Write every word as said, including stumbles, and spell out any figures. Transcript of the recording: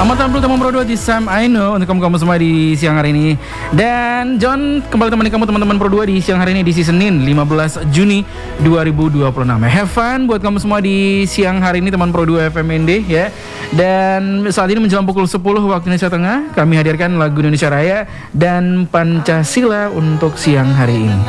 Selamat tampil teman Pro dua di Sam I Know untuk kamu-kamu semua di siang hari ini. Dan John kembali temani kamu teman-teman Pro dua di siang hari ini di Senin lima belas Juni dua ribu dua puluh enam. Have fun buat kamu semua di siang hari ini teman Pro dua F M N D ya. Dan saat ini menjelang pukul sepuluh waktu Indonesia Tengah, kami hadirkan lagu Indonesia Raya dan Pancasila untuk siang hari ini.